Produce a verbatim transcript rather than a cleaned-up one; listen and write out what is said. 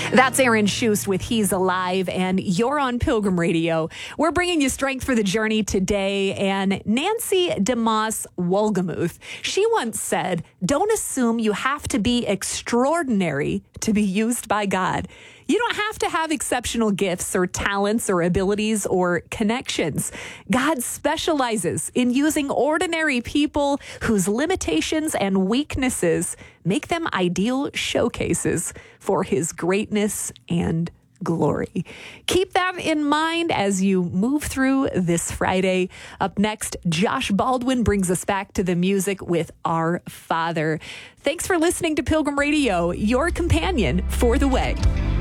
That's Aaron Schust with He's Alive, and you're on Pilgrim Radio. We're bringing you strength for the journey today, and Nancy DeMoss Wolgemuth, she once said, don't assume you have to be extraordinary to be used by God. You don't have to have exceptional gifts or talents or abilities or connections. God specializes in using ordinary people whose limitations and weaknesses make them ideal showcases for his greatness and glory. Keep that in mind as you move through this Friday. Up next, Josh Baldwin brings us back to the music with Our Father. Thanks for listening to Pilgrim Radio, your companion for the way.